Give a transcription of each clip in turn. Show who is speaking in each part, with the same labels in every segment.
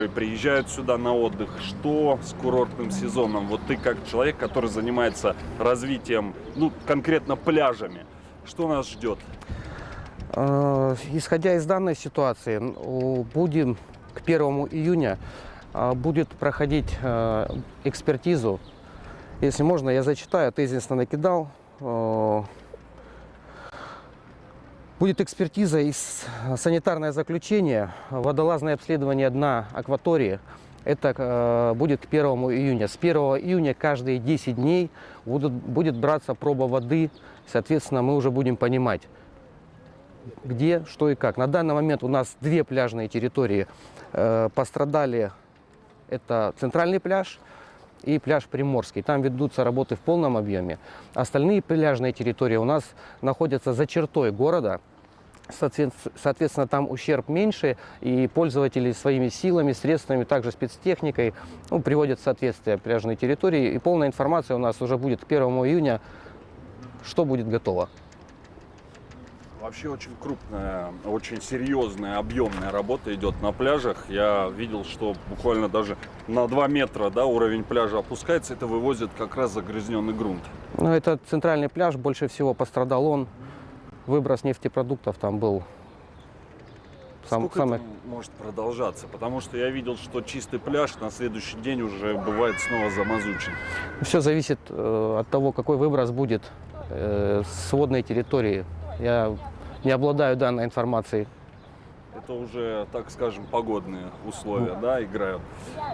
Speaker 1: приезжают сюда на отдых. Что с курортным сезоном? Вот ты как человек, который занимается развитием, ну, конкретно пляжами, что нас ждет?
Speaker 2: Исходя из данной ситуации, будем к 1 июня будет проходить экспертизу. Если можно, я зачитаю, тезисно накидал. Будет экспертиза и санитарное заключение, водолазное обследование дна акватории. Это будет к 1 июня. С 1 июня каждые 10 дней будет браться проба воды. Соответственно, мы уже будем понимать, где, что и как. На данный момент у нас 2 пляжные территории пострадали. Это центральный пляж и пляж Приморский. Там ведутся работы в полном объеме. Остальные пляжные территории у нас находятся за чертой города. Соответственно, там ущерб меньше, и пользователи своими силами, средствами, также спецтехникой приводят в соответствие пляжные территории. И полная информация у нас уже будет к 1 июня, что будет готово.
Speaker 1: Вообще очень крупная, очень серьезная, объемная работа идет на пляжах. Я видел, что буквально даже на 2 метра, да, уровень пляжа опускается. Это вывозит как раз загрязненный грунт.
Speaker 2: Ну, это центральный пляж, больше всего пострадал он. Выброс нефтепродуктов там был.
Speaker 1: Сколько это может продолжаться? Потому что я видел, что чистый пляж на следующий день уже бывает снова замазучен.
Speaker 2: Все зависит от того, какой выброс будет с водной территории. Я не обладаю данной информацией.
Speaker 1: Это уже, так скажем, погодные условия, да, играют.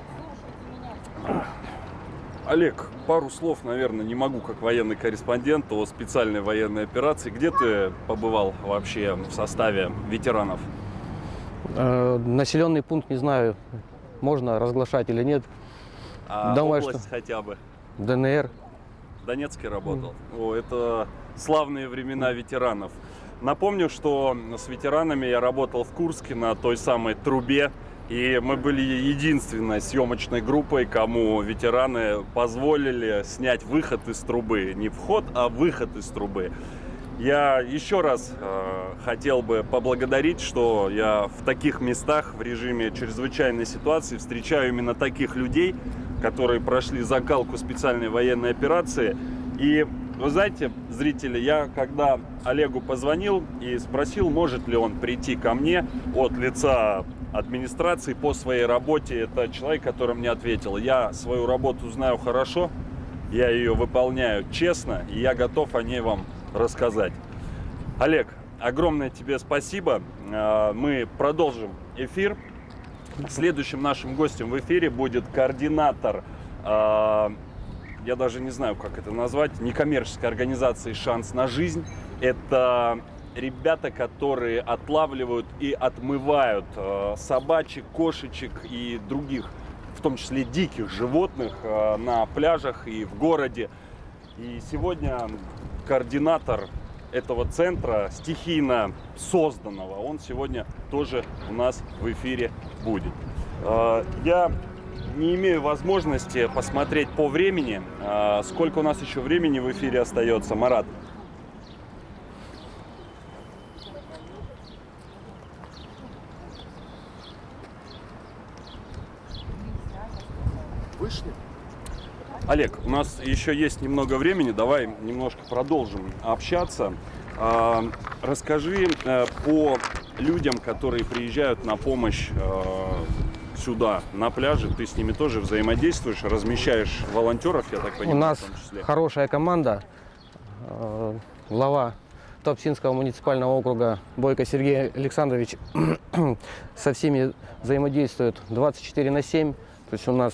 Speaker 1: Олег, пару слов, наверное, не могу, как военный корреспондент о специальной военной операции. Где ты побывал вообще в составе ветеранов?
Speaker 2: Населенный пункт, не знаю, можно разглашать или нет.
Speaker 1: Думаю, область что... хотя бы?
Speaker 2: ДНР.
Speaker 1: В Донецке работал? О, это славные времена ветеранов. Напомню, что с ветеранами я работал в Курске на той самой трубе. И мы были единственной съемочной группой, кому ветераны позволили снять выход из трубы. Не вход, а выход из трубы. Я еще раз хотел бы поблагодарить, что я в таких местах в режиме чрезвычайной ситуации встречаю именно таких людей, которые прошли закалку специальной военной операции. И вы знаете, зрители, я когда Олегу позвонил и спросил, может ли он прийти ко мне от лица администрации по своей работе, это человек, который мне ответил: я свою работу знаю хорошо, я ее выполняю честно, и я готов о ней вам рассказать. Олег, огромное тебе спасибо. Мы продолжим эфир. Следующим нашим гостем в эфире будет координатор, я даже не знаю, как это назвать, некоммерческой организации «Шанс на жизнь». Это ребята, которые отлавливают и отмывают собачек, кошечек и других, в том числе диких животных, на пляжах и в городе. И сегодня координатор этого центра, стихийно созданного, он сегодня тоже у нас в эфире будет. Я не имею возможности посмотреть по времени, сколько у нас еще времени в эфире остается. Марат? Вышли? Олег, у нас еще есть немного времени, давай немножко продолжим общаться. Расскажи по людям, которые приезжают на помощь сюда, на пляже. Ты с ними тоже взаимодействуешь, размещаешь волонтеров, я так понимаю.
Speaker 2: У нас хорошая команда. Глава Туапсинского муниципального округа Бойко Сергей Александрович со всеми взаимодействует 24/7. То есть у нас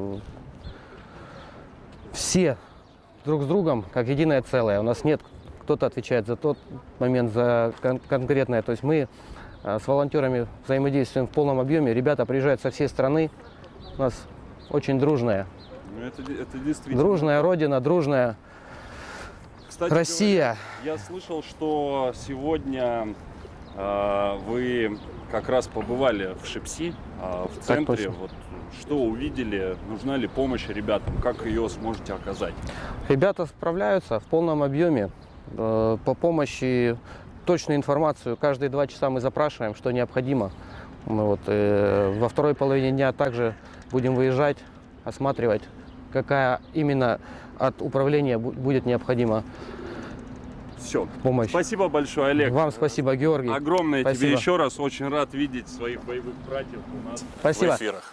Speaker 2: все друг с другом как единое целое. У нас нет, кто-то отвечает за тот момент, за конкретное. То есть мы с волонтерами взаимодействуем в полном объеме. Ребята приезжают со всей страны. У нас очень дружная. Это действительно дружная родина, дружная, кстати, Россия. Говоря, я слышал, что сегодня вы как раз побывали в Шипси, в центре. Вот, что увидели? Нужна ли помощь ребятам? Как ее сможете оказать? Ребята справляются в полном объеме. По помощи точную информацию каждые 2 часа мы запрашиваем, что необходимо. Мы вот, во второй половине дня также будем выезжать, осматривать, какая именно от управления будет необходима
Speaker 1: Все.
Speaker 2: помощь.
Speaker 1: Спасибо большое, Олег.
Speaker 2: Вам спасибо, Георгий.
Speaker 1: Огромное
Speaker 2: Спасибо.
Speaker 1: тебе еще раз. Очень рад видеть своих боевых братьев у нас
Speaker 2: Спасибо.
Speaker 1: в эфирах.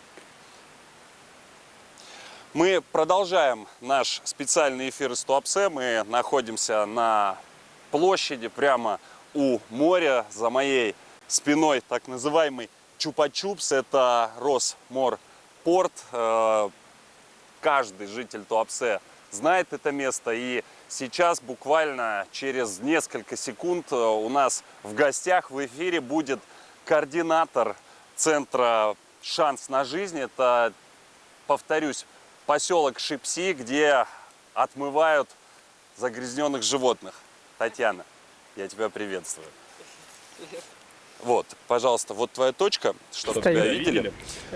Speaker 1: Мы продолжаем наш специальный эфир из Туапсе. Мы находимся на площади прямо у моря. За моей спиной так называемый Чупа-Чупс. Это Росморпорт. Каждый житель Туапсе знает это место. И сейчас буквально через несколько секунд у нас в гостях в эфире будет координатор центра «Шанс на жизнь». Это, повторюсь, поселок Шипси, где отмывают загрязненных животных. Татьяна, я тебя приветствую. Вот, пожалуйста, вот твоя точка, чтобы тебя видели.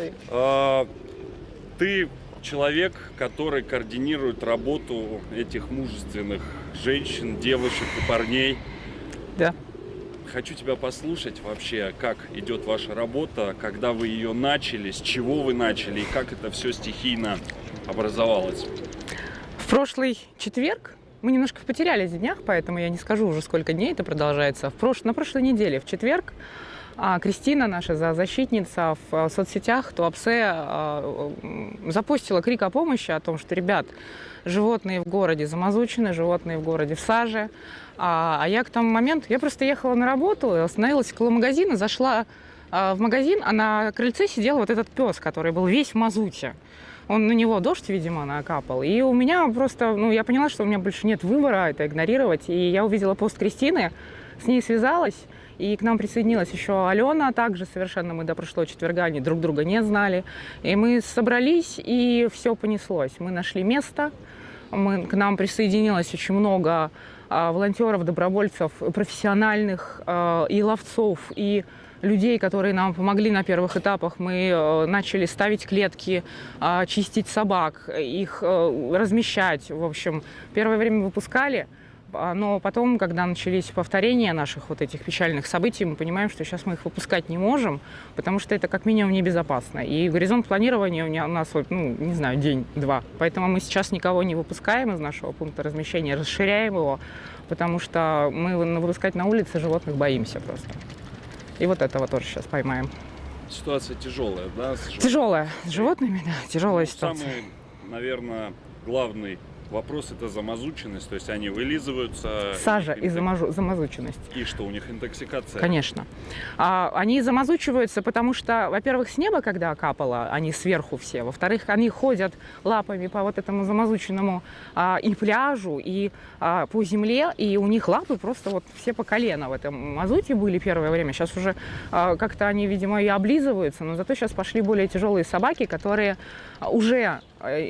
Speaker 1: Ты человек, который координирует работу этих мужественных женщин, девушек и парней.
Speaker 3: Да.
Speaker 1: Хочу тебя послушать вообще, как идет ваша работа, когда вы ее начали, с чего вы начали и как это все стихийно образовалось.
Speaker 3: В прошлый четверг мы немножко потерялись в днях, поэтому я не скажу уже, сколько дней это продолжается. На прошлой неделе, в четверг, Кристина, наша защитница в соцсетях Туапсе, запустила крик о помощи, о том, что, ребят, животные в городе замазучены, животные в городе в саже. А я к тому моменту, я просто ехала на работу, остановилась около магазина, зашла в магазин, а на крыльце сидел вот этот пес, который был весь в мазуте. На него дождь, видимо, накапал. И у меня просто, я поняла, что у меня больше нет выбора это игнорировать. И я увидела пост Кристины, с ней связалась. И к нам присоединилась еще Алена, также совершенно мы до прошлого четверга они друг друга не знали. И мы собрались, и все понеслось. Мы нашли место, к нам присоединилось очень много волонтеров, добровольцев, профессиональных и ловцов, и людей, которые нам помогли на первых этапах. Мы начали ставить клетки, чистить собак, их размещать. В общем, первое время выпускали, но потом, когда начались повторения наших вот этих печальных событий, мы понимаем, что сейчас мы их выпускать не можем, потому что это как минимум небезопасно. И горизонт планирования у нас, не знаю, день-два. Поэтому мы сейчас никого не выпускаем из нашего пункта размещения, расширяем его, потому что мы выпускать на улице животных боимся просто. И вот этого тоже сейчас поймаем.
Speaker 1: Ситуация тяжелая, да?
Speaker 3: Тяжелая. С животными, да, тяжелая ситуация.
Speaker 1: Самый, наверное, главный вопрос — это замазученность, то есть они вылизываются.
Speaker 3: Сажа и замазученность.
Speaker 1: И что, у них интоксикация?
Speaker 3: Конечно. Они замазучиваются, потому что, во-первых, с неба, когда капало, они сверху все. Во-вторых, они ходят лапами по вот этому замазученному и пляжу, и по земле, и у них лапы просто вот все по колено в этом мазуте были первое время. Сейчас уже как-то они, видимо, и облизываются, но зато сейчас пошли более тяжелые собаки, которые уже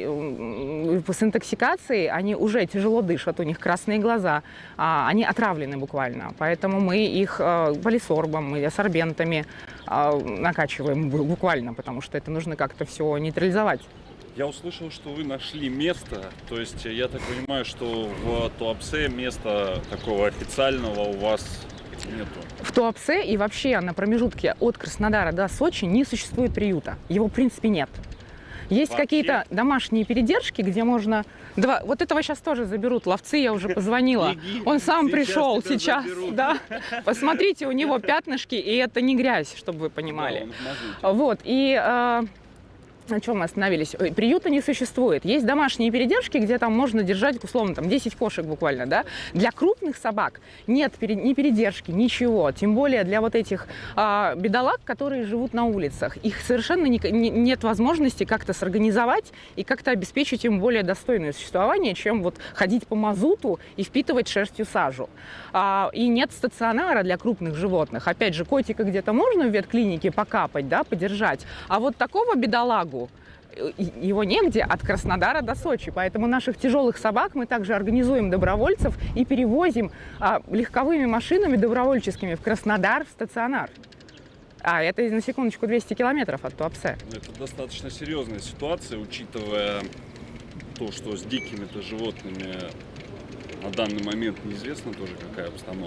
Speaker 3: с интоксикацией, они уже тяжело дышат, у них красные глаза, они отравлены буквально. Поэтому мы их полисорбом, сорбентами накачиваем буквально, потому что это нужно как-то все нейтрализовать.
Speaker 1: Я услышал, что вы нашли место, то есть я так понимаю, что в Туапсе места такого официального у вас нету.
Speaker 3: В Туапсе и вообще на промежутке от Краснодара до Сочи не существует приюта, его в принципе нет. Есть какие-то домашние передержки, где можно... Вот этого сейчас тоже заберут ловцы, я уже позвонила. Он сам пришел сейчас. Да. Посмотрите, у него пятнышки, и это не грязь, чтобы вы понимали. Вот, и... На чем мы остановились? Приюта не существует. Есть домашние передержки, где там можно держать, условно, 10 кошек буквально, да? Для крупных собак нет ни передержки, ничего. Тем более для вот этих бедолаг, которые живут на улицах. Их совершенно нет возможности как-то сорганизовать и как-то обеспечить им более достойное существование, чем вот ходить по мазуту и впитывать шерстью сажу. И нет стационара для крупных животных. Опять же, котика где-то можно в ветклинике покапать, да, подержать. А вот такого бедолагу его негде от Краснодара до Сочи. Поэтому наших тяжелых собак мы также организуем добровольцев и перевозим легковыми машинами добровольческими в Краснодар, в стационар. А это, на секундочку, 200 километров от Туапсе.
Speaker 1: Это достаточно серьезная ситуация, учитывая то, что с дикими-то животными на данный момент неизвестно тоже, какая обстановка.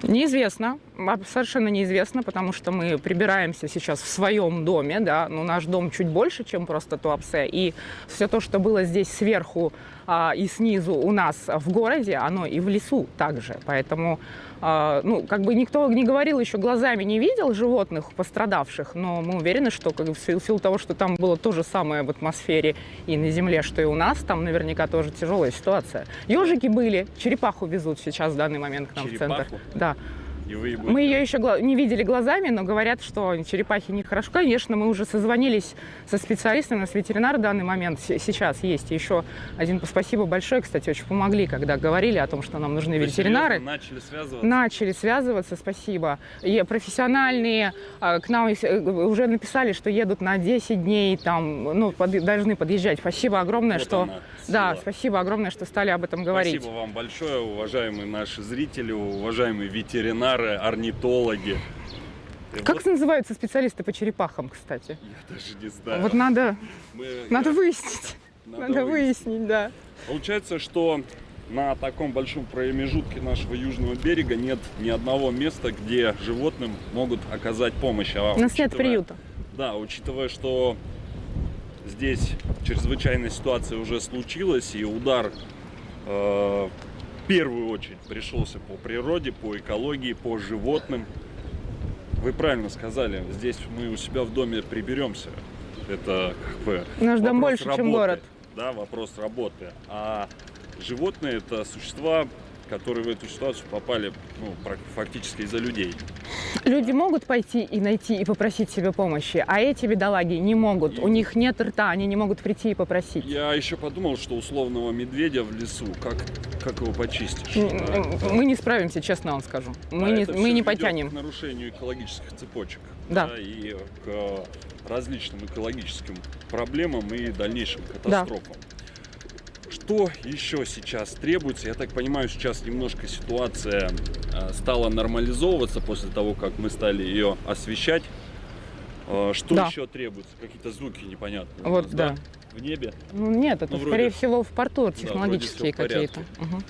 Speaker 3: Неизвестно, совершенно неизвестно, потому что мы прибираемся сейчас в своем доме, да, но наш дом чуть больше, чем просто Туапсе, и все то, что было здесь сверху и снизу у нас в городе, оно и в лесу также, поэтому, ну, как бы никто не говорил еще, глазами не видел животных пострадавших, но мы уверены, что как бы, в силу того, что там было то же самое в атмосфере и на земле, что и у нас, там наверняка тоже тяжелая ситуация. Ежики были, черепаху везут сейчас в данный момент к нам в центр. Да. Мы ее еще не видели глазами, но говорят, что черепахи нехорошо. Конечно, мы уже созвонились со специалистами, у нас ветеринар в данный момент сейчас есть. Еще один спасибо большое, кстати, очень помогли, когда говорили о том, что нам нужны ветеринары.
Speaker 1: Начали связываться?
Speaker 3: Начали связываться, спасибо. И профессиональные к нам уже написали, что едут на 10 дней, там, ну, должны подъезжать. Спасибо огромное, вот что... Да, спасибо огромное, что стали об этом говорить.
Speaker 1: Спасибо вам большое, уважаемые наши зрители, уважаемые ветеринары, орнитологи.
Speaker 3: Как называются специалисты по черепахам, кстати?
Speaker 1: Я даже не знаю.
Speaker 3: Вот надо выяснить. Надо выяснить, да.
Speaker 1: Получается, что на таком большом промежутке нашего южного берега нет ни одного места, где животным могут оказать помощь.
Speaker 3: У нас нет приюта.
Speaker 1: Да, учитывая, что здесь чрезвычайная ситуация уже случилась, и удар в первую очередь пришелся по природе, по экологии, по животным. Вы правильно сказали, здесь мы у себя в доме приберемся. Это как бы
Speaker 3: наш дом больше, работы, чем город.
Speaker 1: Да, вопрос работы. А животные — это существа, которые в эту ситуацию попали, ну, фактически из-за людей.
Speaker 3: Люди могут пойти и найти и попросить себе помощи, а эти бедолаги не могут. У них нет рта, они не могут прийти и попросить.
Speaker 1: Я еще подумал, что условного медведя в лесу, как его почистишь?
Speaker 3: Мы не справимся, честно вам скажу. Мы не потянем.
Speaker 1: К нарушению экологических цепочек.
Speaker 3: Да.
Speaker 1: Да, и к различным экологическим проблемам и дальнейшим катастрофам. Да. Что еще сейчас требуется? Я так понимаю, сейчас немножко ситуация стала нормализовываться после того, как мы стали ее освещать. Что еще требуется? Какие-то звуки непонятные.
Speaker 3: Вот, нас, да.
Speaker 1: В небе?
Speaker 3: Ну, нет, это, скорее всего, в порту технологические какие-то. Угу.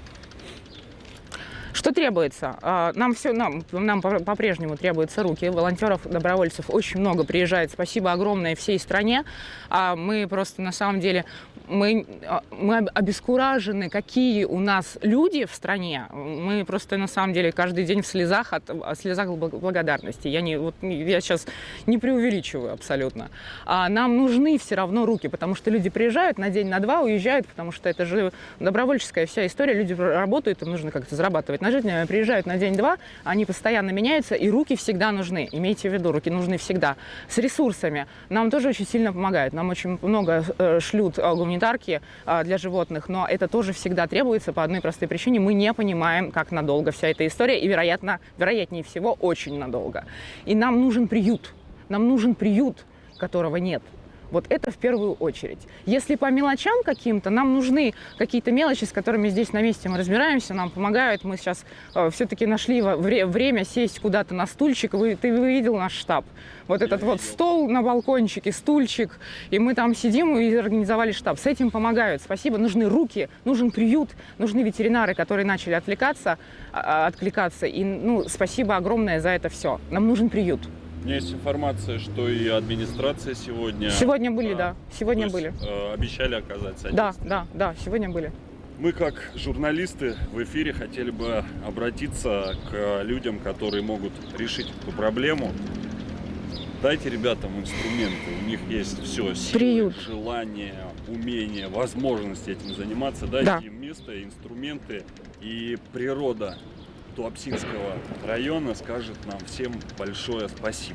Speaker 3: Что требуется? Нам по-прежнему требуются руки. Волонтеров, добровольцев очень много приезжает. Спасибо огромное всей стране. Мы просто на самом деле мы обескуражены, какие у нас люди в стране. Мы просто на самом деле каждый день в слезах благодарности. Я сейчас не преувеличиваю абсолютно. Нам нужны все равно руки, потому что люди приезжают на день, на два, уезжают, потому что это же добровольческая вся история. Люди работают, им нужно как-то зарабатывать на жизнь, приезжают на день-два, они постоянно меняются, и руки всегда нужны. Имейте в виду, руки нужны всегда. С ресурсами нам тоже очень сильно помогают. Нам очень много шлют гуманитарки для животных, но это тоже всегда требуется по одной простой причине. Мы не понимаем, как надолго вся эта история, и, вероятнее всего, очень надолго. И нам нужен приют. Нам нужен приют, которого нет. Вот это в первую очередь. Если по мелочам каким-то, нам нужны какие-то мелочи, с которыми здесь на месте мы разбираемся, нам помогают. Мы сейчас все-таки нашли время сесть куда-то на стульчик. Ты видел наш штаб? Вот этот вот стол на балкончике, стульчик. И мы там сидим и организовали штаб. С этим помогают. Спасибо. Нужны руки, нужен приют, нужны ветеринары, которые начали откликаться. И спасибо огромное за это все. Нам нужен приют.
Speaker 1: У меня есть информация, что и администрация сегодня...
Speaker 3: Сегодня были, да. Сегодня были.
Speaker 1: Обещали оказать содействие.
Speaker 3: Да, сегодня были.
Speaker 1: Мы, как журналисты, в эфире хотели бы обратиться к людям, которые могут решить эту проблему. Дайте ребятам инструменты. У них есть все. Силы, желание, умение, возможность этим заниматься. Дайте им место, инструменты, и природа Туапсинского района скажет нам всем большое спасибо.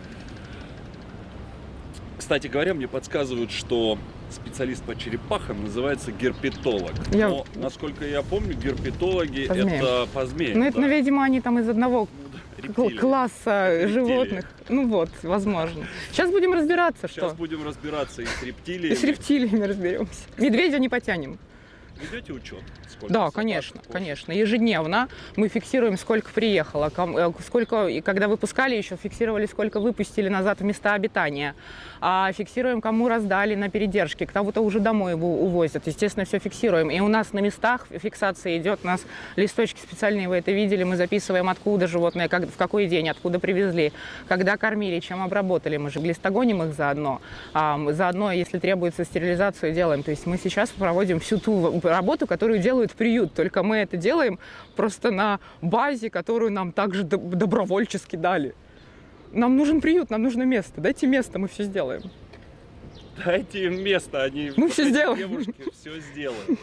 Speaker 1: Кстати говоря, мне подсказывают, что специалист по черепахам называется герпетолог. Но, насколько я помню, герпетологи это по змеям.
Speaker 3: Ну, это, видимо, они там из одного класса животных. Ну вот, возможно. Сейчас будем разбираться, что.
Speaker 1: Сейчас будем разбираться и с рептилиями.
Speaker 3: И с рептилиями разберемся. Медведя не потянем.
Speaker 1: Ведете учет? Сколько
Speaker 3: Да,
Speaker 1: собак,
Speaker 3: конечно,
Speaker 1: кошек?
Speaker 3: конечно. Ежедневно мы фиксируем, сколько приехало, сколько, и когда выпускали, еще фиксировали, сколько выпустили назад в места обитания. А фиксируем, кому раздали на передержке, кого-то уже домой его увозят. Естественно, все фиксируем. И у нас на местах фиксация идет, у нас листочки специальные, вы это видели, мы записываем, откуда животное, в какой день, откуда привезли, когда кормили, чем обработали. Мы же глистогоним их заодно. Заодно, если требуется стерилизацию, делаем. То есть мы сейчас проводим всю ту работу, которую делают в приют. Только мы это делаем просто на базе, которую нам также добровольчески дали. Нам нужен приют, нам нужно место. Дайте место, мы все сделаем.
Speaker 1: Дайте им место, они
Speaker 3: Мы все сделаем.
Speaker 1: девушки все сделают.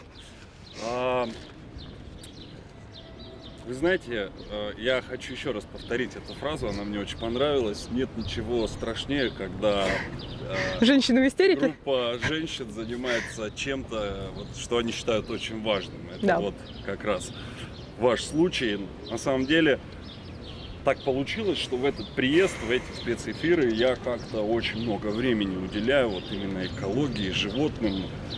Speaker 1: Вы знаете, я хочу еще раз повторить эту фразу, она мне очень понравилась. Нет ничего страшнее, когда
Speaker 3: Женщины в истерике?
Speaker 1: группа женщин занимается чем-то, вот, что они считают очень важным. Это
Speaker 3: Да.
Speaker 1: вот как раз ваш случай. На самом деле так получилось, что в этот приезд, в эти спецэфиры я как-то очень много времени уделяю вот именно экологии, животным.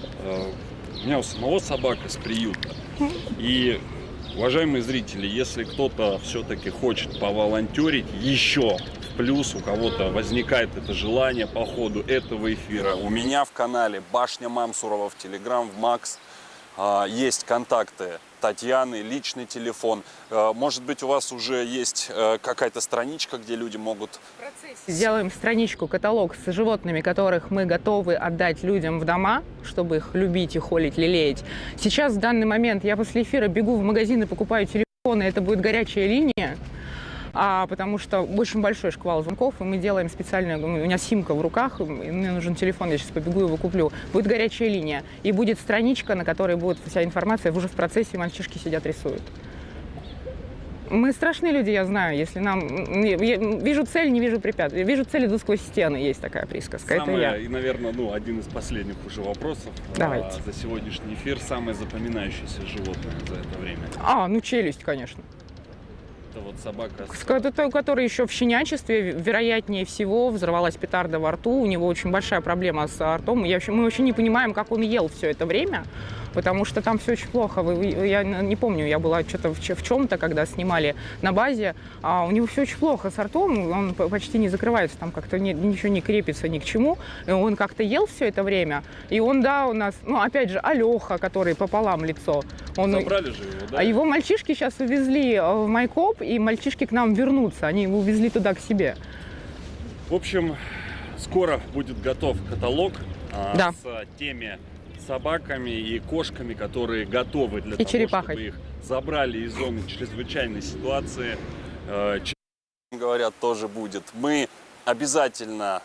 Speaker 1: У меня у самого собака с приюта. И, уважаемые зрители, если кто-то все-таки хочет поволонтерить еще в плюс, у кого-то возникает это желание по ходу этого эфира, у меня в канале Башня Мамсурова в Телеграм, в Макс, есть контакты Татьяны, личный телефон. Может быть, у вас уже есть какая-то страничка, где люди могут...
Speaker 3: Сделаем страничку, каталог с животными, которых мы готовы отдать людям в дома, чтобы их любить и холить, лелеять. Сейчас, в данный момент, я после эфира бегу в магазин и покупаю телефоны, это будет горячая линия, потому что очень большой шквал звонков, и мы делаем специальную, у меня симка в руках, и мне нужен телефон, я сейчас побегу его куплю. Будет горячая линия, и будет страничка, на которой будет вся информация, уже в процессе мальчишки сидят, рисуют. Мы страшные люди, я знаю, если нам... Я вижу цель, не вижу препятствий. Вижу цель, иду сквозь стены, есть такая присказка.
Speaker 1: Самое,
Speaker 3: это я.
Speaker 1: И, наверное, один из последних уже вопросов
Speaker 3: Давайте.
Speaker 1: За сегодняшний эфир. Самое запоминающееся животное за это время.
Speaker 3: Челюсть, конечно.
Speaker 1: Это вот собака
Speaker 3: Который еще в щенячестве, вероятнее всего, взорвалась петарда во рту. У него очень большая проблема с ртом. Мы вообще не понимаем, как он ел все это время, потому что там все очень плохо. Я не помню, я была что-то в чем-то, когда снимали на базе, у него все очень плохо с ртом, он почти не закрывается, там как-то ничего не крепится ни к чему. И он как-то ел все это время, и он, у нас, опять же, Алёха, который пополам лицо.
Speaker 1: Забрали же его, да?
Speaker 3: А его мальчишки сейчас увезли в Майкоп, и мальчишки к нам вернутся. Они его увезли туда к себе.
Speaker 1: В общем, скоро будет готов каталог
Speaker 3: Да.
Speaker 1: с теми собаками и кошками, которые готовы для того,
Speaker 3: черепахой.
Speaker 1: чтобы их забрали из зоны чрезвычайной ситуации. Говорят, тоже будет. Мы обязательно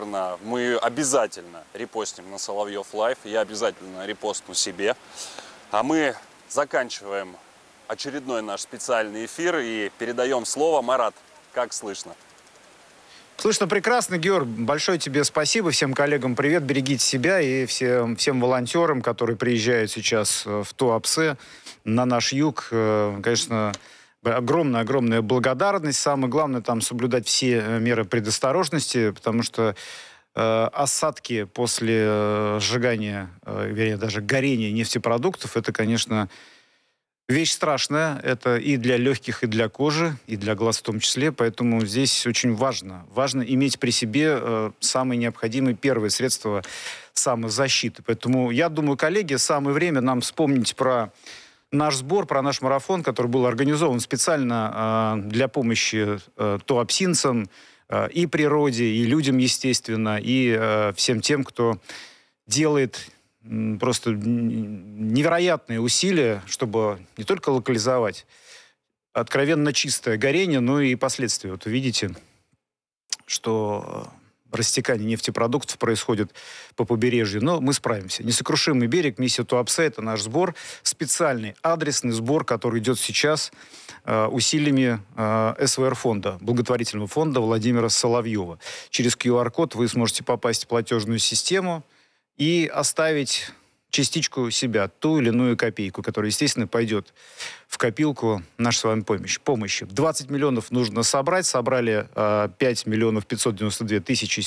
Speaker 1: репостим на Соловьев Лайв. Я обязательно репостну себе. А мы заканчиваем очередной наш специальный эфир и передаем слово. Марат, как слышно?
Speaker 4: Слышно прекрасно, Георг. Большое тебе спасибо. Всем коллегам привет. Берегите себя и всем волонтерам, которые приезжают сейчас в Туапсе на наш юг. Конечно, огромная благодарность. Самое главное там соблюдать все меры предосторожности, потому что осадки после сжигания, вернее, даже горения нефтепродуктов, это, конечно, вещь страшная. Это и для легких, и для кожи, и для глаз в том числе. Поэтому здесь очень важно иметь при себе самые необходимые первые средства самозащиты. Поэтому я думаю, коллеги, самое время нам вспомнить про наш сбор, про наш марафон, который был организован специально для помощи туапсинцам, и природе, и людям, естественно, и всем тем, кто делает просто невероятные усилия, чтобы не только локализовать откровенно чистое горение, но и последствия. Вот видите, что растекание нефтепродуктов происходит по побережью. Но мы справимся. Несокрушимый берег, миссия Туапсе — это наш сбор. Специальный адресный сбор, который идет сейчас усилиями СВР-фонда, благотворительного фонда Владимира Соловьева. Через QR-код вы сможете попасть в платежную систему и оставить частичку себя, ту или иную копейку, которая, естественно, пойдет в копилку нашей с вами помощи. 20 миллионов нужно собрать. Собрали 5 миллионов 592 тысячи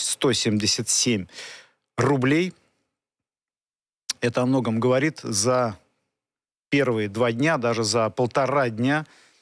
Speaker 4: 177 рублей. Это о многом говорит. За первые 2 дня, даже за 1,5 дня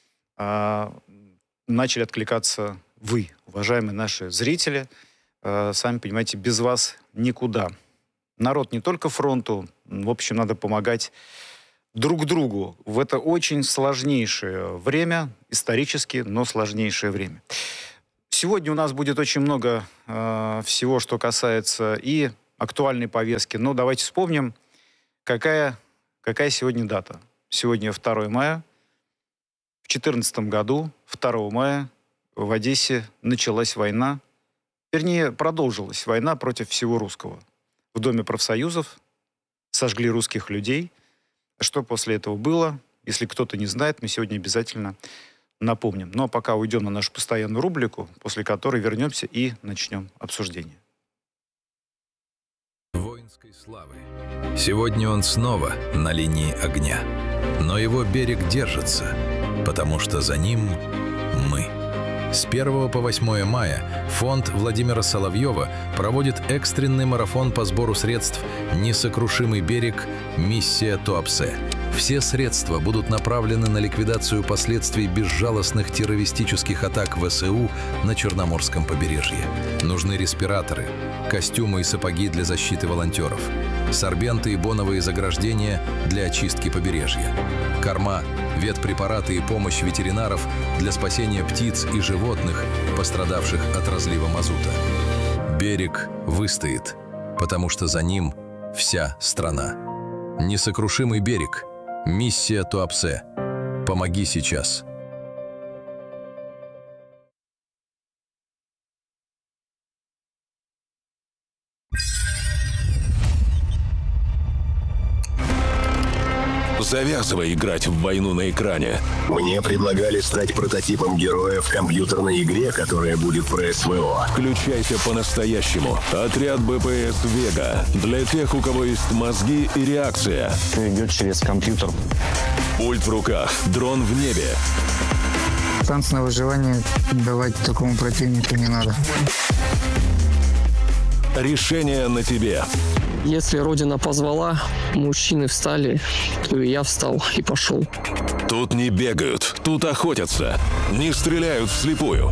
Speaker 4: начали откликаться вы, уважаемые наши зрители. Сами понимаете, без вас никуда. Народ не только фронту, в общем, надо помогать друг другу в это очень сложнейшее время, исторически, но сложнейшее время. Сегодня у нас будет очень много всего, что касается и актуальной повестки. Но давайте вспомним, какая сегодня дата. Сегодня 2 мая. В 2014 году, 2 мая, в Одессе началась война. Вернее, продолжилась война против всего русского. В Доме профсоюзов сожгли русских людей. Что после этого было? Если кто-то не знает, мы сегодня обязательно напомним. Ну а пока уйдем на нашу постоянную рубрику, после которой вернемся и начнем обсуждение.
Speaker 5: Воинской славы. Сегодня он снова на линии огня. Но его берег держится, потому что за ним мы. С 1 по 8 мая фонд Владимира Соловьева проводит экстренный марафон по сбору средств «Несокрушимый берег. Миссия Туапсе». Все средства будут направлены на ликвидацию последствий безжалостных террористических атак ВСУ на Черноморском побережье. Нужны респираторы, костюмы и сапоги для защиты волонтеров, сорбенты и боновые заграждения для очистки побережья, корма, ветпрепараты и помощь ветеринаров для спасения птиц и животных, пострадавших от разлива мазута. Берег выстоит, потому что за ним вся страна. Несокрушимый берег. Миссия Туапсе. Помоги сейчас.
Speaker 6: Завязывай играть в войну на экране.
Speaker 7: Мне предлагали стать прототипом героя в компьютерной игре, которая будет про СВО.
Speaker 6: Включайся по-настоящему. Отряд БПС «Вега». Для тех, у кого есть мозги и реакция.
Speaker 8: Идет через компьютер.
Speaker 6: Пульт в руках, дрон в небе.
Speaker 9: Шанс на выживание давать такому противнику не надо.
Speaker 6: Решение на тебе.
Speaker 10: Если Родина позвала, мужчины встали, то и я встал и пошел.
Speaker 6: Тут не бегают, тут охотятся. Не стреляют вслепую.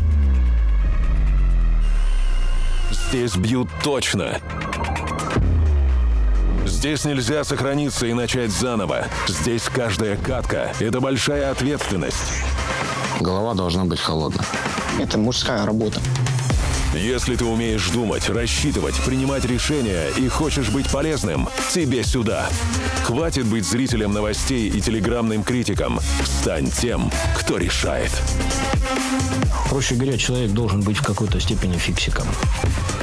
Speaker 6: Здесь бьют точно. Здесь нельзя сохраниться и начать заново. Здесь каждая катка – это большая ответственность.
Speaker 8: Голова должна быть холодной.
Speaker 9: Это мужская работа.
Speaker 6: Если ты умеешь думать, рассчитывать, принимать решения и хочешь быть полезным, тебе сюда. Хватит быть зрителем новостей и телеграммным критиком. Стань тем, кто решает.
Speaker 11: Проще говоря, человек должен быть в какой-то степени фиксиком.